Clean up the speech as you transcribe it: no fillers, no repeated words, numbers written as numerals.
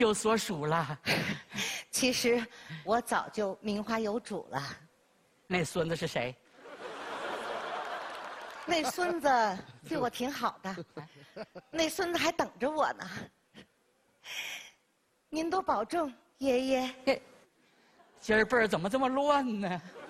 有所属了。 其实我早就名花有主了。 那孙子是谁？ 那孙子对我挺好的，那孙子还等着我呢。您多保重，爷爷。 今儿辈儿怎么这么乱呢？